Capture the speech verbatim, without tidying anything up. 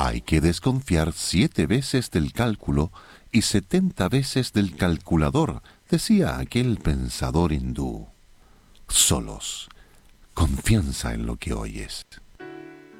Hay que desconfiar siete veces del cálculo y setenta veces del calculador, decía aquel pensador hindú. Solos. Confianza en lo que oyes.